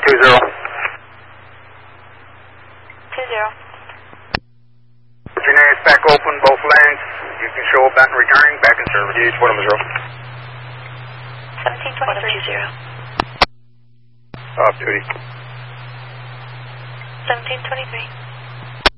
20. 20. Virginia is back open, both lanes. You can show up and returning, back in service. Each 1 0. 1723. Off duty. 1723.